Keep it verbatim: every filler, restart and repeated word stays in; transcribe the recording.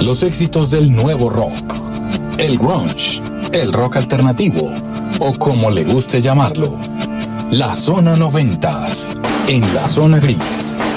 los éxitos del nuevo rock, el grunge, el rock alternativo o como le guste llamarlo. La Zona noventas, en la Zona Gris.